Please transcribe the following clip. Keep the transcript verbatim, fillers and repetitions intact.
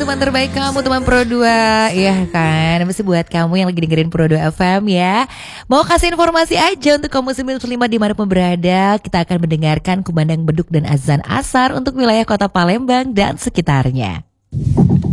teman terbaik kamu, teman Pro dua. Iya kan, masih buat kamu yang lagi dengerin Pro dua F M ya. Mau kasih informasi aja untuk kamu sembilan puluh lima dimanapun berada. Kita akan mendengarkan kumandang beduk dan azan asar untuk wilayah kota Palembang dan sekitarnya.